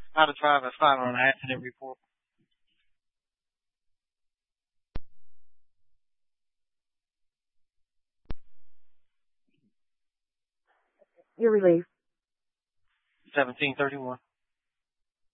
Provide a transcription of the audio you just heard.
How to drive a final on an accident report. Your relief. 1731.